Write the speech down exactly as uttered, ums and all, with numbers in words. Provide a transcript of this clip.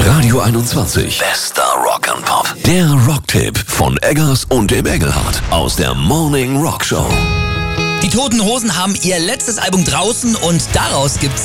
Radio einundzwanzig. Bester Rock'n'Pop. Der Rocktipp von Eggers und dem Engelhardt aus der Morning Rock Show. Die Toten Hosen haben ihr letztes Album draußen und daraus gibt's